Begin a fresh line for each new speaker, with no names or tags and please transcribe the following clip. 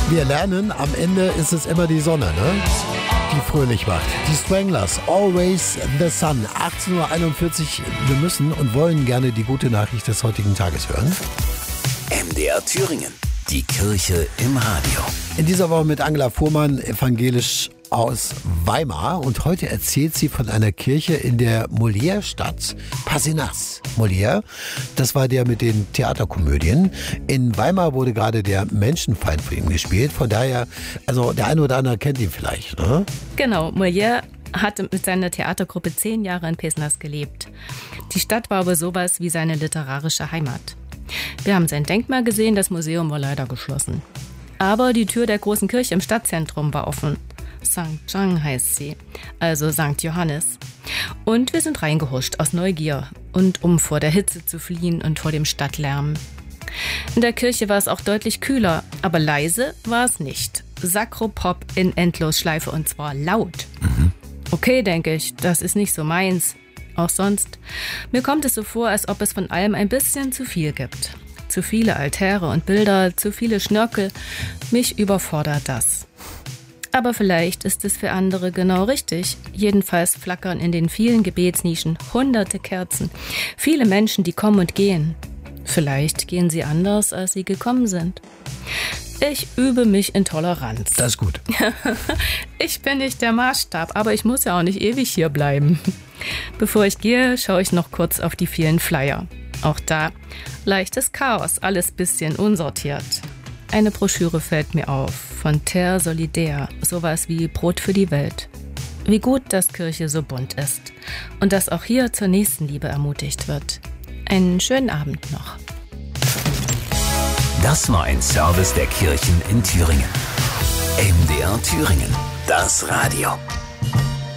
Wir lernen, am Ende ist es immer die Sonne, ne? Die fröhlich macht. Die Stranglers, Always the Sun. 18.41 Uhr. Wir müssen und wollen gerne die gute Nachricht des heutigen Tages hören.
MDR Thüringen. Die Kirche im Radio.
In dieser Woche mit Angela Fuhrmann, evangelisch aus Weimar. Und heute erzählt sie von einer Kirche in der Molière-Stadt Pázinas. Molière, das war der mit den Theaterkomödien. In Weimar wurde gerade der Menschenfeind von ihm gespielt. Von daher, also der eine oder andere kennt ihn vielleicht, ne?
Genau, Molière hatte mit seiner Theatergruppe 10 Jahre in Pázinas gelebt. Die Stadt war aber sowas wie seine literarische Heimat. Wir haben sein Denkmal gesehen, das Museum war leider geschlossen. Aber die Tür der großen Kirche im Stadtzentrum war offen. St. John heißt sie, also St. Johannes. Und wir sind reingehuscht aus Neugier und um vor der Hitze zu fliehen und vor dem Stadtlärm. In der Kirche war es auch deutlich kühler, aber leise war es nicht. Sakropop in Endlosschleife und zwar laut. Okay, denke ich, das ist nicht so meins. Auch sonst. Mir kommt es so vor, als ob es von allem ein bisschen zu viel gibt. Zu viele Altäre und Bilder, zu viele Schnörkel. Mich überfordert das. Aber vielleicht ist es für andere genau richtig. Jedenfalls flackern in den vielen Gebetsnischen hunderte Kerzen. Viele Menschen, die kommen und gehen. Vielleicht gehen sie anders, als sie gekommen sind. Ich übe mich in Toleranz.
Das ist gut.
Ich bin nicht der Maßstab, aber ich muss ja auch nicht ewig hier bleiben. Bevor ich gehe, schaue ich noch kurz auf die vielen Flyer. Auch da leichtes Chaos, alles bisschen unsortiert. Eine Broschüre fällt mir auf, von Terre Solidaire, sowas wie Brot für die Welt. Wie gut, dass Kirche so bunt ist und dass auch hier zur Nächstenliebe ermutigt wird. Einen schönen Abend noch.
Das war ein Service der Kirchen in Thüringen. MDR Thüringen, das Radio.